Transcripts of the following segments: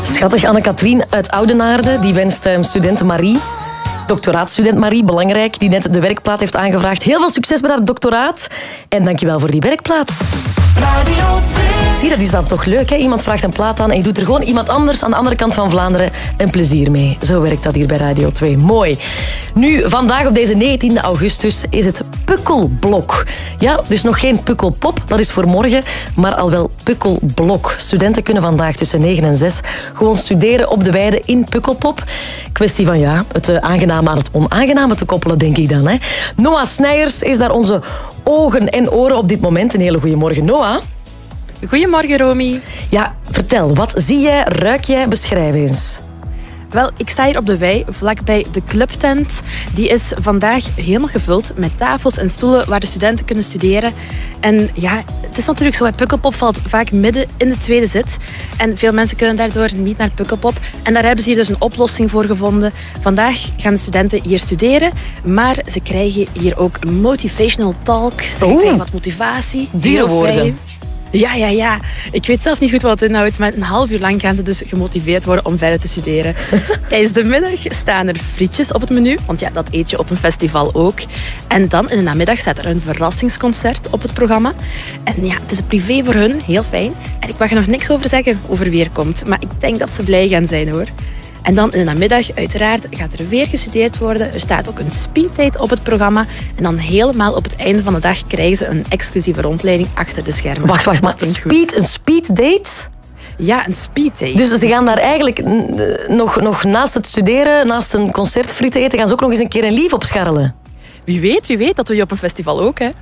Schattig, Anne-Katrien uit Oudenaarde, die wenst student Marie, doctoraatstudent Marie, belangrijk, die net de werkplaat heeft aangevraagd. Heel veel succes met haar doctoraat en dankjewel voor die werkplaat. Radio 2. Zie, dat is dan toch leuk, hè? Iemand vraagt een plaat aan en je doet er gewoon iemand anders aan de andere kant van Vlaanderen een plezier mee. Zo werkt dat hier bij Radio 2. Mooi. Nu, vandaag op deze 19e augustus is het Pukkelblok. Ja, dus nog geen Pukkelpop, dat is voor morgen, maar al wel Pukkelblok. Studenten kunnen vandaag tussen 9 en 6 gewoon studeren op de weide in Pukkelpop. Kwestie van het aangename aan het onaangename te koppelen, denk ik dan. Hè? Noah Snijers is daar onze ogen en oren op dit moment. Een hele goede morgen, Noah. Goedemorgen, Romy. Ja, vertel, wat zie jij, ruik jij, beschrijf eens. Wel, ik sta hier op de wei, vlakbij de clubtent. Die is vandaag helemaal gevuld met tafels en stoelen waar de studenten kunnen studeren. En ja, het is natuurlijk zo, Pukkelpop valt vaak midden in de tweede zit. En veel mensen kunnen daardoor niet naar Pukkelpop. En daar hebben ze hier dus een oplossing voor gevonden. Vandaag gaan de studenten hier studeren, maar ze krijgen hier ook een motivational talk. Ze krijgen wat motivatie. Dure woorden. Ja. Ik weet zelf niet goed wat het inhoudt, maar een half uur lang gaan ze dus gemotiveerd worden om verder te studeren. Tijdens de middag staan er frietjes op het menu, want ja, dat eet je op een festival ook. En dan in de namiddag staat er een verrassingsconcert op het programma. En ja, het is privé voor hun, heel fijn. En ik mag er nog niks over zeggen over wie er komt, maar ik denk dat ze blij gaan zijn, hoor. En dan in de namiddag, uiteraard, gaat er weer gestudeerd worden. Er staat ook een speeddate op het programma. En dan helemaal op het einde van de dag krijgen ze een exclusieve rondleiding achter de schermen. Wacht, maar een speeddate? Ja, een speeddate. Dus ze gaan daar eigenlijk nog naast het studeren, naast een concertfrieten eten, gaan ze ook nog eens een keer een lief opscharrelen. Wie weet, dat doe je op een festival ook, hè.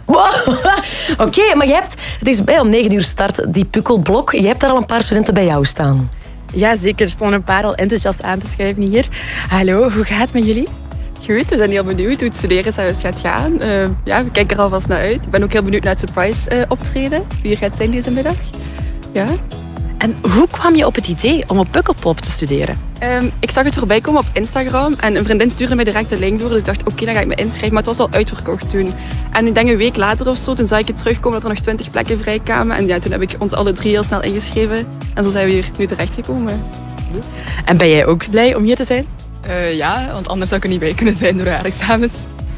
Oké, maar het is bij om 9 uur start, die Pukkelblok. Je hebt daar al een paar studenten bij jou staan. Ja, zeker. Er stonden een paar al enthousiast aan te schuiven hier. Hallo, hoe gaat het met jullie? Goed, we zijn heel benieuwd hoe het studeren gaat gaan. We kijken er alvast naar uit. Ik ben ook heel benieuwd naar het surprise optreden. Wie er gaat zijn deze middag. Ja. En hoe kwam je op het idee om op Pukkelpop te studeren? Ik zag het voorbij komen op Instagram en een vriendin stuurde mij direct de link door. Dus ik dacht, oké, dan ga ik me inschrijven. Maar het was al uitverkocht toen. En ik denk een week later of zo, toen zag ik het terugkomen dat er nog 20 plekken vrijkwamen. En ja, toen heb ik ons alle 3 heel snel ingeschreven. En zo zijn we hier nu terechtgekomen. En ben jij ook blij om hier te zijn? Ja, want anders zou ik er niet bij kunnen zijn door haar examens.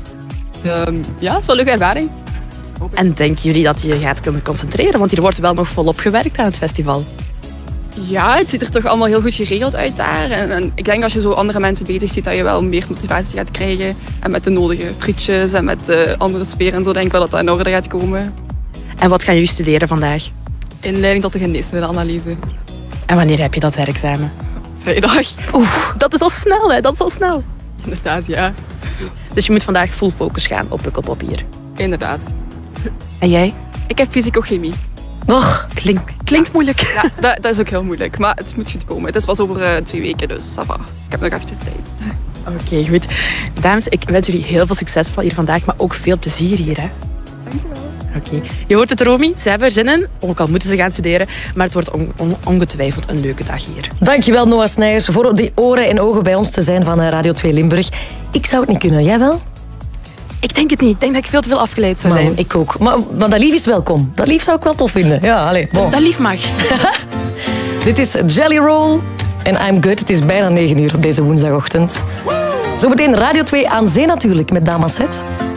Ja, het is wel een leuke ervaring. En denken jullie dat je gaat kunnen concentreren? Want hier wordt wel nog volop gewerkt aan het festival. Ja, het ziet er toch allemaal heel goed geregeld uit daar. En ik denk als je zo andere mensen bezig ziet, dat je wel meer motivatie gaat krijgen. En met de nodige frietjes en met andere sfeer en zo, denk ik wel dat dat in orde gaat komen. En wat gaan jullie studeren vandaag? Inleiding tot de geneesmiddelenanalyse. En wanneer heb je dat herexamen? Vrijdag. Oef, dat is al snel, hè? Dat is al snel. Inderdaad, ja. Dus je moet vandaag full focus gaan op Pukkelpop hier. Inderdaad. En jij? Ik heb fysico-chemie. Och, klinkt moeilijk. Ja, dat is ook heel moeilijk, maar het moet goed komen. Het is pas over 2 weken, dus ça va. Ik heb nog eventjes tijd. Oké, goed. Dames, ik wens jullie heel veel succes hier vandaag, maar ook veel plezier hier, hè. Dankjewel. Oké. Je hoort het, Romy. Ze hebben er zin in, ook al moeten ze gaan studeren. Maar het wordt ongetwijfeld een leuke dag hier. Dankjewel, Noah Snijers, voor die oren en ogen bij ons te zijn van Radio 2 Limburg. Ik zou het niet kunnen, jij wel? Ik denk het niet. Ik denk dat ik veel te veel afgeleid zou zijn. Ik ook. Maar dat lief is welkom. Dat lief zou ik wel tof vinden. Ja, allez, bon. Dat lief mag. Dit is Jelly Roll en I'm Good. Het is bijna 9 uur op deze woensdagochtend. Zometeen Radio 2 aan zee natuurlijk met Damaset.